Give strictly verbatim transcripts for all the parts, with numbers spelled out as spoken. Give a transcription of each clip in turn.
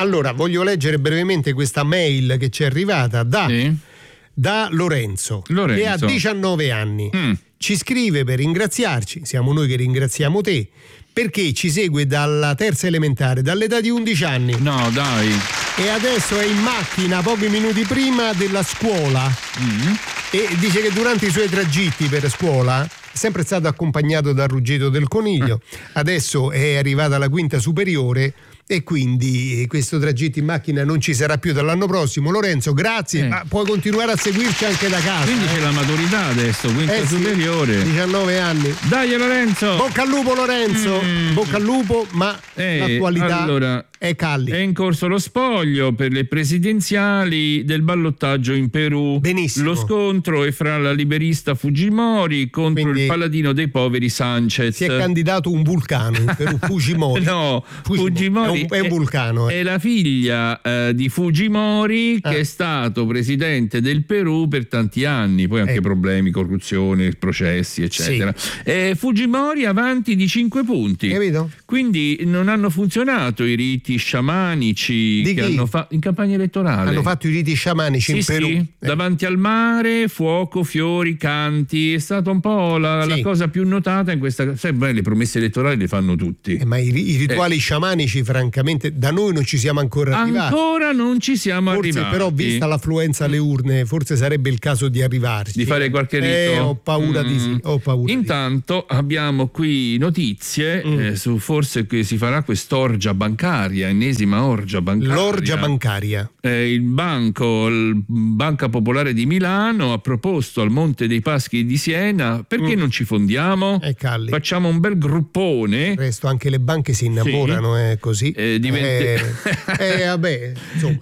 Allora, voglio leggere brevemente questa mail che ci è arrivata da, Sì. da Lorenzo, Lorenzo, che ha diciannove anni. Mm. Ci scrive per ringraziarci, siamo noi che ringraziamo te, perché ci segue dalla terza elementare, dall'età di undici anni. No, dai. E adesso è in macchina pochi minuti prima della scuola. Mm. E dice che durante i suoi tragitti per scuola è sempre stato accompagnato dal ruggito del coniglio. Adesso è arrivata alla quinta superiore e quindi questo tragitto in macchina non ci sarà più dall'anno prossimo. Lorenzo, grazie, Eh. ma puoi continuare a seguirci anche da casa. Quindi eh? c'è la maturità adesso, quinta Eh sì, superiore. diciannove anni. Dai Lorenzo! Bocca al lupo Lorenzo, Mm. bocca al lupo, ma Eh, l'attualità allora, è calli. È in corso lo spoglio per le presidenziali del ballottaggio in Perù. Benissimo. Lo scontro è fra la liberista Fujimori contro Quindi il paladino dei poveri Sanchez. Si è candidato un vulcano in Perù, Fujimori. No, Fujimori. Fujimori è un, è un vulcano. eh. È la figlia eh, di Fujimori che Ah. è stato presidente del Perù per tanti anni, poi anche Eh. problemi, corruzione, processi, eccetera. E Fujimori avanti di cinque punti. Capito? Quindi non hanno funzionato i riti sciamanici Di che chi? hanno fatto in campagna elettorale. Hanno fatto i riti sciamanici Sì, in Perù. sì, Eh. davanti al mare, fuoco, fiori, canti. È stata un po' la, la Sì. cosa più notata in questa. Sai, beh, le promesse elettorali le fanno tutti. Eh, ma i, i rituali sciamanici, francamente, da noi non ci siamo ancora arrivati. Ancora non ci siamo Forse, arrivati. però, vista l'affluenza alle urne, forse sarebbe il caso di arrivarci. Di fare qualche rito? Eh, ho paura di sì. Ho paura di sì. Intanto abbiamo qui notizie Mm. eh, su forse che si farà quest'orgia bancaria, ennesima orgia bancaria. L'orgia bancaria. Eh, il banco, il Banca Popolare di Milano ha proposto al Monte dei Paschi di Siena, perché Mm. non ci fondiamo? Eh, Calli. Facciamo un bel gruppone. Del resto anche le banche si innamorano, è così. Eh, divente- Eh, eh, vabbè, insomma.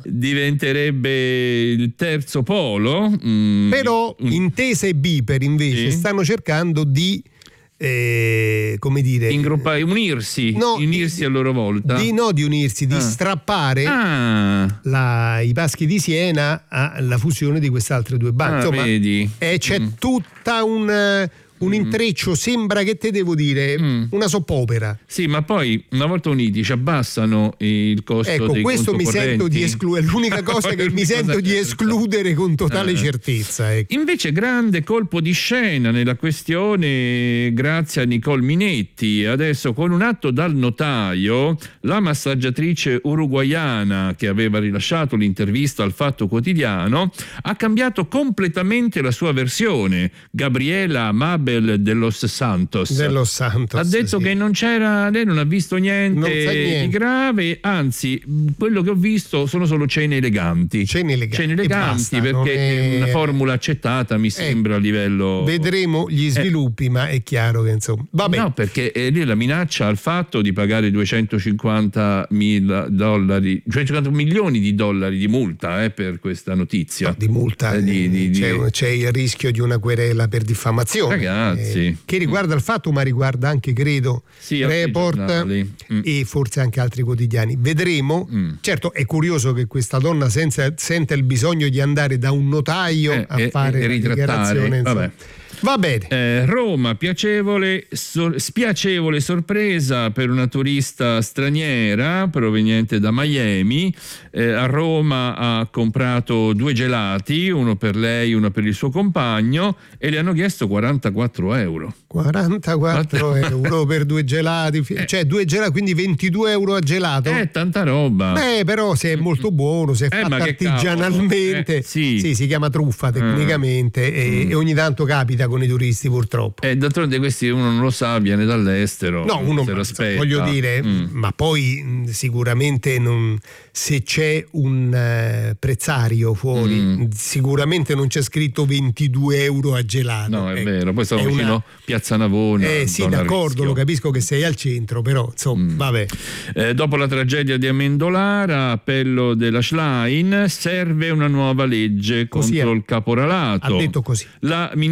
Diventerebbe il terzo polo. mm, Però un- Intesa e Biper invece Sì. stanno cercando di eh, come dire Ingruppare, unirsi, No, unirsi di- a loro volta. di no di unirsi, di Ah. strappare Ah, la- i Paschi di Siena alla fusione di queste altre due banche. ah, Insomma, vedi. eh, c'è Mm. tutta un, un intreccio, sembra che te devo dire, Mm. una soppopera. Sì, ma poi una volta uniti ci abbassano il costo Ecco, dei questo mi conto sento di correnti. escludere, è l'unica cosa che mi L'unica sento cosa di certa. escludere con totale Eh. certezza. Ecco. Invece grande colpo di scena nella questione grazie a Nicole Minetti. Adesso con un atto dal notaio la massaggiatrice uruguaiana che aveva rilasciato l'intervista al Fatto Quotidiano ha cambiato completamente la sua versione. Gabriela Mabel de los Santos Dello Santos, ha detto sì. che non c'era, lei non ha visto niente, Non sa niente. di grave, anzi quello che ho visto sono solo cene eleganti. Cene eleganti. Cene E eleganti, basta, perché non è è- una formula accettata, mi sembra, a livello. Vedremo gli sviluppi, ma è chiaro che insomma. Vabbè. No, perché eh, lì la minaccia al fatto di pagare duecentocinquanta mila dollari, duecentocinquanta milioni di dollari di multa eh, per questa notizia. No, di multa, Eh, di- di- c'è, di- c'è il rischio di una querela per diffamazione, Ragazzi. eh, che riguarda il Fatto, ma riguarda anche, credo, Sì, altri Report giornali. Mm. e forse anche altri quotidiani. Vedremo. Mm. Certo, è curioso che questa donna senza, senta il bisogno di andare da un notaio Eh, a e- fare e la ritrattare, dichiarazione. insomma. vabbè. Va bene. Eh, Roma, piacevole, sor- spiacevole sorpresa per una turista straniera proveniente da Miami. Eh, a Roma ha comprato due gelati, uno per lei, uno per il suo compagno, e le hanno chiesto quarantaquattro euro. quarantaquattro euro per due gelati, fi- Eh. cioè due gelati, quindi ventidue euro a gelato. È tanta roba. Beh, però se è molto buono, se è Eh, fatto ma che artigianalmente, cavolo. Eh, sì. si chiama truffa tecnicamente e, Mm. e ogni tanto capita con i turisti purtroppo. E d'altronde questi uno non lo sa, viene dall'estero. No, uno se lo aspetta. voglio dire, Mm. ma poi mh, sicuramente non, se c'è un eh, prezzario fuori, Mm. sicuramente non c'è scritto ventidue euro a gelato. No, è Ecco. vero. Poi stavo È una- vicino Piazza Navona. Eh sì, zona a d'accordo, rischio. lo capisco che sei al centro, però insomma, Mm. vabbè. Eh, dopo la tragedia di Amendolara, appello della Schlein, serve una nuova legge Così contro è. il caporalato. Ha detto così. La ministra del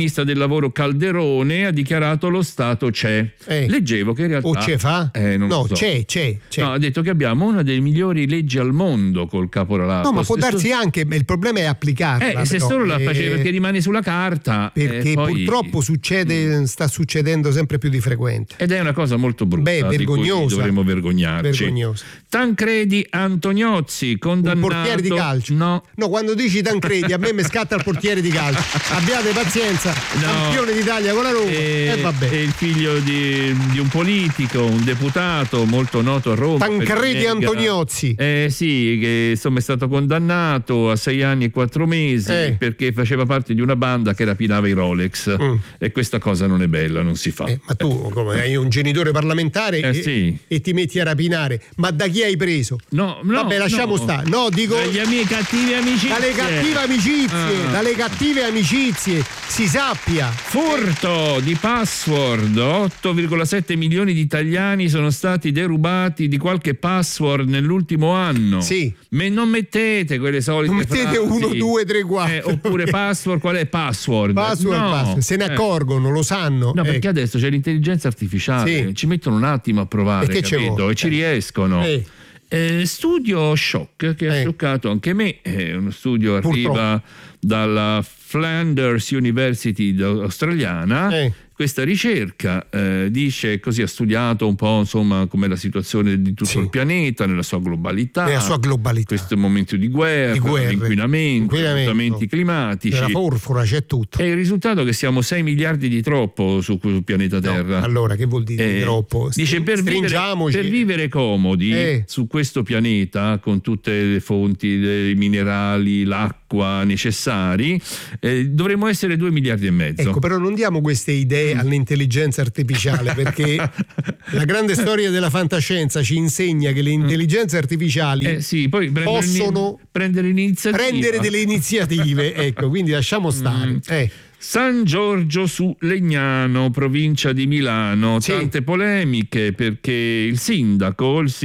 lavoro Calderone ha dichiarato lo Stato c'è. Eh. Leggevo che in realtà... O c'è fa? Eh, non no, lo so. c'è, c'è, c'è. No, ha detto che abbiamo una delle migliori leggi al mondo col caporalato. No, ma può Se darsi so- anche, il problema è applicarla. Eh, se però, solo la eh, faceva perché rimane sulla carta. Perché eh, poi... purtroppo succede, sta succedendo sempre più di frequente. Ed è una cosa molto brutta. Beh, di cui vergognosa. dovremmo vergognarci. Vergognosa. Tancredi Antoniozzi, condannato... Un portiere di calcio. No. No, quando dici Tancredi a me mi scatta il portiere di calcio. Abbiate pazienza, No. campione d'Italia con la Roma. E, E vabbè. è il figlio di, di un politico, un deputato molto noto a Roma. Tancredi Nega. Antoniozzi. Eh sì, che insomma è stato condannato a sei anni e quattro mesi Eh. perché faceva parte di una banda che rapinava i Rolex. Mm. E questa cosa non è bella, non si fa. Eh, ma tu come hai un genitore parlamentare Eh, e, sì. e ti metti a rapinare? Ma da chi hai preso? No, no, Vabbè, lasciamo no. stare. No, dico Dagli amici cattivi amicizie. dalle cattive amicizie, Ah. dalle cattive amicizie, si sappia. Furto di password, otto virgola sette milioni di italiani sono stati derubati di qualche password nell'ultimo anno. Sì. Ma non mettete quelle solite Non mettete frasi. uno, due, tre, quattro. Eh, oppure password, qual è password? Password, no. password. Se ne Eh. accorgono, lo sanno. No, Eh. perché adesso c'è l'intelligenza artificiale, Sì. ci mettono un attimo a provare, E che ci capito? vuole? E ci Eh. riescono. Eh. Eh, studio shock che ha Eh. scioccato anche me, è uno studio arriva dalla Flanders University australiana. Eh. Questa ricerca eh, dice così, ha studiato un po' insomma com'è la situazione di tutto Sì. il pianeta nella sua globalità, Nella sua globalità. questo momento di guerra, Di guerre, l'inquinamento, i inquinamento, mutamenti climatici. Nella forfora c'è tutto. E il risultato è che siamo sei miliardi di troppo su sul pianeta Terra. No, allora, che vuol dire Eh, troppo? Dice per vivere, Stringiamoci. per vivere comodi Eh. su questo pianeta con tutte le fonti, i minerali, l'acqua necessari, eh, dovremmo essere due miliardi e mezzo. Ecco, però non diamo queste idee all'intelligenza artificiale, perché la grande storia della fantascienza ci insegna che le intelligenze artificiali Eh sì, poi prendere, possono prendere l'iniziativa. prendere delle iniziative. Ecco, quindi lasciamo stare. Mm. Eh. San Giorgio su Legnano, provincia di Milano, Sì. tante polemiche perché il sindaco, il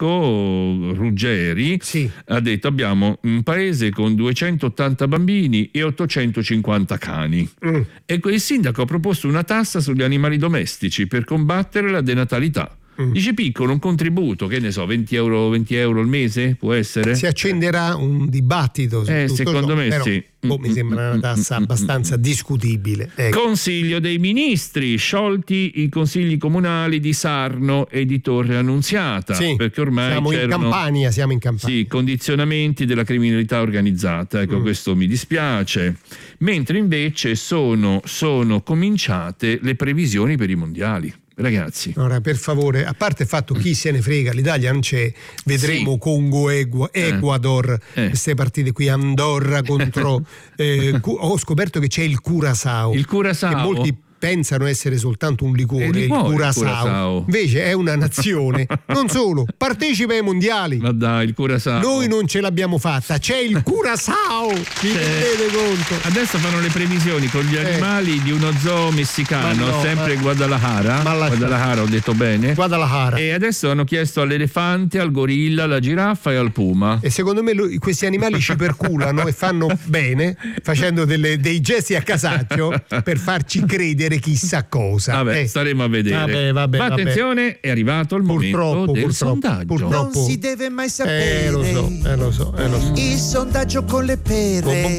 sindaco Ruggeri Sì. ha detto abbiamo un paese con duecentottanta bambini e ottocentocinquanta cani. Mm. E quel sindaco ha proposto una tassa sugli animali domestici per combattere la denatalità. Mm. Dice piccolo, un contributo, che ne so, venti euro, venti euro al mese può essere? Si accenderà un dibattito su Eh, tutto secondo ciò, me però, sì. boh, mi sembra una tassa abbastanza discutibile. Ecco. Consiglio dei ministri, sciolti i consigli comunali di Sarno e di Torre Annunziata, Sì, perché ormai siamo in c'erano Campania, siamo in Campania. sì, condizionamenti della criminalità organizzata, ecco Mm. questo mi dispiace, mentre invece sono, sono cominciate le previsioni per i mondiali. Ragazzi, Ora, per favore, a parte il fatto chi se ne frega, l'Italia non c'è, vedremo Sì. Congo, Egua- Ecuador, Eh. queste partite qui, Andorra contro... eh, cu- ho scoperto che c'è il Curaçao, il che Curaçao molti pensano essere soltanto un liquore, È il il liquore, il Curaçao. Curaçao. Invece è una nazione, non solo, partecipa ai mondiali. ma dai, il Curaçao. Noi non ce l'abbiamo fatta, c'è il Curaçao, vi rendete conto? Adesso fanno le previsioni con gli animali di uno zoo messicano, Ma no, sempre ma- Guadalajara. ma lascia- Guadalajara, ho detto bene. Guadalajara. E adesso hanno chiesto all'elefante, al gorilla, alla giraffa e al puma. E secondo me lui- questi animali ci perculano e fanno bene facendo delle- dei gesti a casaccio per farci credere chissà cosa. Vabbè, Eh, staremo a vedere. Vabbè, vabbè, Ma vabbè. attenzione, è arrivato il Purtroppo, momento del purtroppo, sondaggio. purtroppo. Non si deve mai sapere. Eh, lo so, eh, lo so, eh, lo so. Il sondaggio con le pere.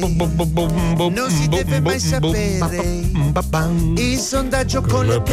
Non si deve mai sapere. Il sondaggio con le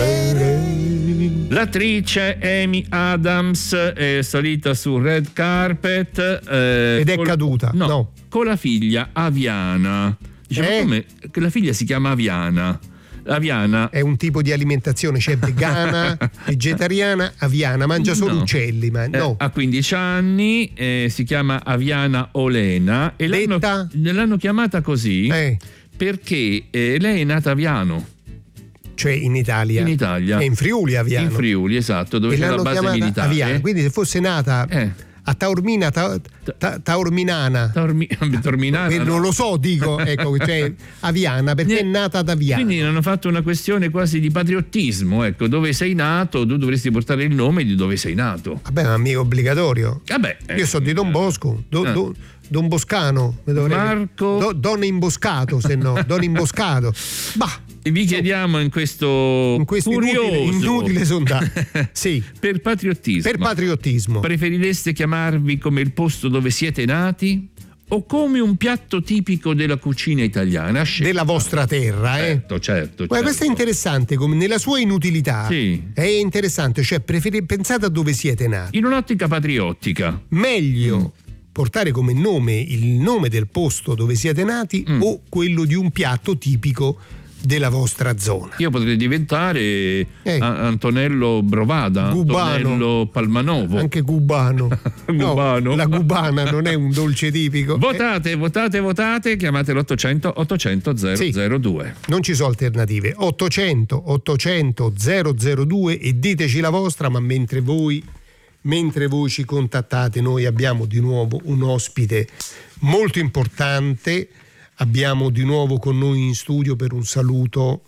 pere. L'attrice Amy Adams è salita sul red carpet eh, Ed è col- caduta, no, no. con la figlia Aviana. Dice, ma Eh? come? Che la figlia si chiama Aviana. Aviana È un tipo di alimentazione, c'è vegana, vegetariana, aviana, mangia solo No. uccelli, ma eh, no. ha quindici anni, eh, si chiama Aviana Olena e l'hanno, Detta? l'hanno chiamata così Eh, perché eh, lei è nata a Aviano, cioè in Italia. in Italia. È in Friuli Aviano. In Friuli, esatto, dove E c'è la l'hanno base chiamata militare. Aviana, quindi se fosse nata Eh. a Taormina, ta, ta, Taorminana, Taormi- Taorminana, Eh, no? non lo so, dico, ecco, cioè Aviana perché è Ne- nata ad Aviana. Quindi hanno fatto una questione quasi di patriottismo, ecco, dove sei nato, tu dovresti portare il nome di dove sei nato. Vabbè, ma mica obbligatorio. Vabbè, Io so di Don Bosco, Do- Eh. Do- Don Boscano, mi dovrei- Marco- Do- Don Imboscato, se no, Don Imboscato. Bah, vi chiediamo in questo, in questo curioso inutile, inutile sondaggio. Sì. Per patriottismo. Per patriottismo. Preferireste chiamarvi come il posto dove siete nati o come un piatto tipico della cucina italiana? Della vostra terra, eh? Certo, certo. Guarda, certo. questo è interessante, come nella sua inutilità. Sì. È interessante, cioè preferi, pensate a dove siete nati. In un'ottica patriottica. Meglio mm. portare come nome il nome del posto dove siete nati mm. o quello di un piatto tipico della vostra zona. Io potrei diventare eh. Antonello Brovada, Gubano. Antonello Palmanovo. Anche cubano. Gubano. No, la cubana non è un dolce tipico. Votate, eh. votate, votate, chiamate l'ottocento ottocento zero zero due. Sì, non ci sono alternative. ottocento ottocento zero zero due e diteci la vostra, ma mentre voi mentre voi ci contattate noi abbiamo di nuovo un ospite molto importante. Abbiamo di nuovo con noi in studio per un saluto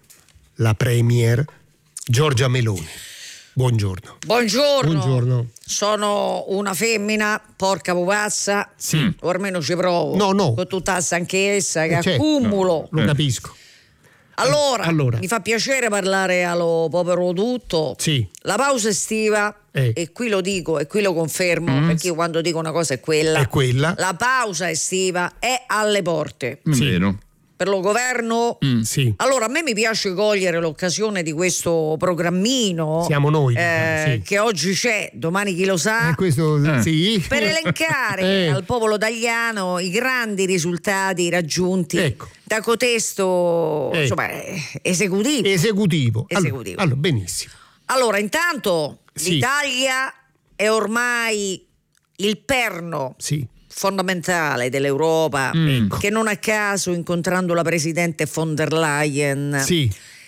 la Premier Giorgia Meloni. Buongiorno. Buongiorno. Buongiorno. Sono una femmina, porca pupazza. Sì. O almeno ci provo. No, no. Con tutta la stanchezza che Eh, certo. accumulo. Lo capisco. Allora, Allora. mi fa piacere parlare allo povero tutto. Sì. La pausa estiva, Eh. e qui lo dico e qui lo confermo, Mm. perché io quando dico una cosa è quella. È quella. La pausa estiva è alle porte. Sì. Vero. Per lo governo. Mm, sì. Allora, a me mi piace cogliere l'occasione di questo programmino. Siamo noi, eh, sì. che oggi c'è, domani chi lo sa. Eh, questo Eh. sì. Per elencare Eh. al popolo italiano i grandi risultati raggiunti Ecco. da cotesto Eh. insomma, esecutivo. Esecutivo. Esecutivo. Allora, allora, benissimo. Allora, intanto Sì. l'Italia è ormai il perno Sì. fondamentale dell'Europa, Mm. che non a caso, incontrando la presidente von der Leyen, Sì.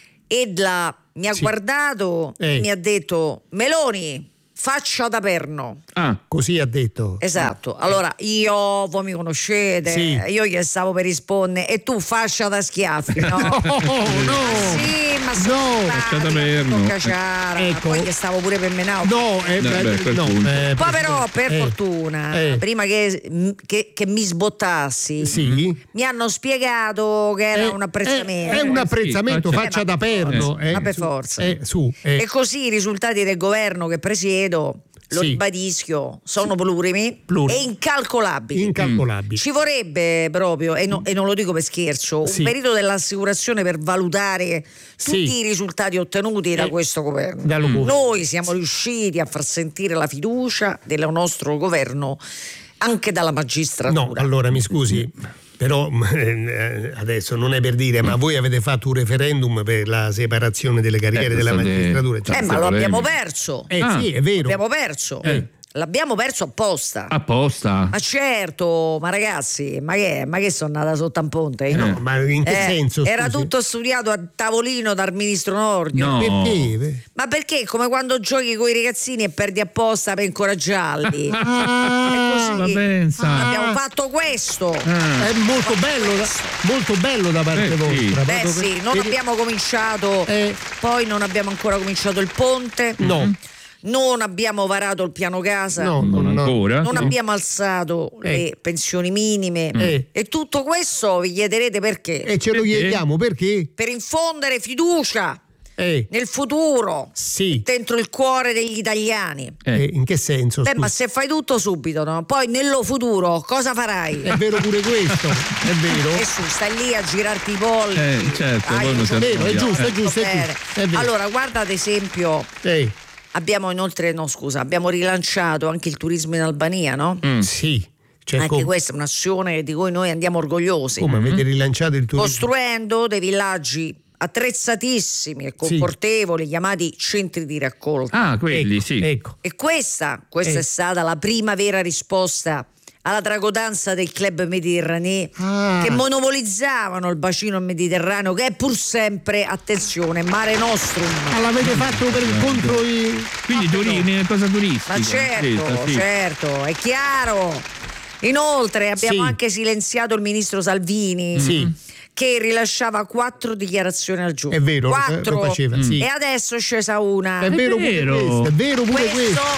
ed la, mi ha Sì. guardato Eh. e mi ha detto: Meloni, faccia da perno. Ah, Così ha detto. Esatto. Allora, io, voi mi conoscete, Sì. io gli stavo per rispondere e tu fascia da schiaffi, no? No, no. Sì, ma No. Fascia da perno. Cacciara, Ecco. poi che stavo pure per menare. No, eh, Eh, beh, beh, quel no, punto. eh, Poi però, per eh, fortuna, eh. prima che, che, che mi sbottassi, Sì. mi hanno spiegato che era Eh, un apprezzamento. È, è un Eh, apprezzamento, sì, ma faccia certo. da perno. Eh, eh, ma per su, forza. eh, su, eh. E così i risultati del governo che presiedo, lo Sì. ribadisco, sono plurimi, Plurimi. e incalcolabili. Incalcolabili. Ci vorrebbe proprio, e, no- e non lo dico per scherzo, un Sì. perito dell'assicurazione per valutare tutti Sì. i risultati ottenuti da Eh, questo governo. dallo governo. Noi siamo riusciti a far sentire la fiducia del nostro governo anche dalla magistratura. No, allora mi scusi, però eh, adesso non è per dire, ma voi avete fatto un referendum per la separazione delle carriere Eh, della state- magistratura. Eh, cioè, ma lo polemiche. abbiamo perso. eh, Ah. sì, è vero. L'abbiamo perso. Eh. L'abbiamo perso apposta. apposta. Ma certo, ma ragazzi, ma che, ma che sono nata sotto un ponte? Eh, no, ma in che Eh, senso? Era scusi? tutto studiato a tavolino dal ministro Nordio. No. Perché? Ma perché? Come quando giochi con i ragazzini e perdi apposta per incoraggiarli. Ah, È così. ma pensa. Abbiamo fatto questo. Ah. è molto bello, da, molto bello da parte Eh, sì. vostra. Beh proprio sì, per- non perché- abbiamo cominciato, Eh. poi non abbiamo ancora cominciato il ponte, No, non abbiamo varato il piano casa. no, Non no. ancora. Non abbiamo alzato Eh. le pensioni minime Eh. e tutto questo vi chiederete perché? E ce lo Perché? chiediamo perché? Per infondere fiducia Eh, nel futuro, sì. dentro il cuore degli italiani. Eh. Eh, in che senso? Beh, scusi? ma se fai tutto subito, no? Poi nello futuro cosa farai? È vero pure questo, è vero. E su, stai lì a girarti i polli. Eh, certo, Ah, poi io non ci ho si È vero, è annoia. giusto, è Eh. giusto, è bene. giusto. È vero. Allora, guarda ad esempio, Eh, abbiamo inoltre, no scusa, abbiamo rilanciato anche il turismo in Albania, no? Mm. sì. Cioè, Anche come, questa è un'azione di cui noi andiamo orgogliosi. come avete rilanciato il turismo? Costruendo dei villaggi attrezzatissimi e confortevoli chiamati centri di raccolta. Ah, quelli, Ecco, sì. ecco. E questa, questa Eh. è stata la prima vera risposta alla tracotanza del club mediterraneo Ah. che monopolizzavano il bacino mediterraneo, che è pur sempre, attenzione, mare nostrum. Ah, l'avete fatto per contro i. Quindi turi- cosa turistica. Ma certo, Sì, sì. certo, è chiaro. Inoltre abbiamo Sì. anche silenziato il ministro Salvini, Sì. che rilasciava quattro dichiarazioni al giorno. È vero, lo- quattro. lo faceva, sì. E adesso è scesa una. È vero pure vero. questo, è vero pure Questo questo.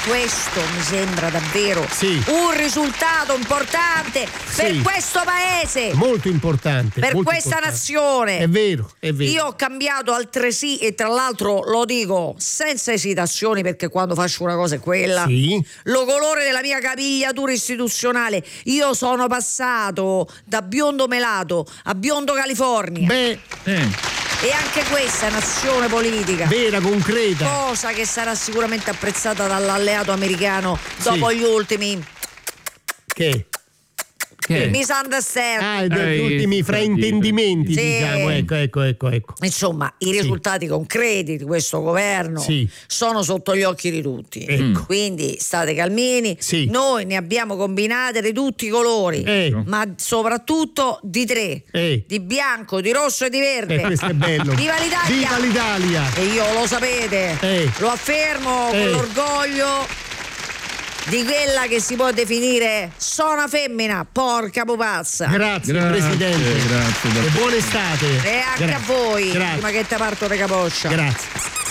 questo mi sembra davvero sì. un risultato importante sì. per questo paese, molto importante, per molto questa importante. nazione. È vero, è vero. Io ho cambiato altresì, e tra l'altro lo dico senza esitazioni, perché quando faccio una cosa è quella, sì. lo colore della mia capigliatura istituzionale. Io sono passato da biondo melato a biondo California. Beh, Eh. E anche questa è un'azione politica vera, concreta. cosa che sarà sicuramente apprezzata dall'alleato americano dopo sì. gli ultimi Che? Che? misunderstand. Ah, gli Eh, ultimi fraintendimenti, sì. diciamo. Ecco, ecco, ecco, ecco. Insomma, i risultati sì. concreti di questo governo sì. sono sotto gli occhi di tutti. Ecco. Quindi state calmini. Sì. Noi ne abbiamo combinate di tutti i colori, Eh. ma soprattutto di tre: Eh. di bianco, di rosso e di verde. Eh, questo è bello. Viva l'Italia! Viva l'Italia! E io lo sapete, Eh. lo affermo Eh. con l'orgoglio di quella che si può definire sona femmina, porca pupazza. Grazie, Grazie, Presidente. grazie, E buona estate. E anche Grazie. a voi, Grazie. prima che te parto le capoccia. Grazie.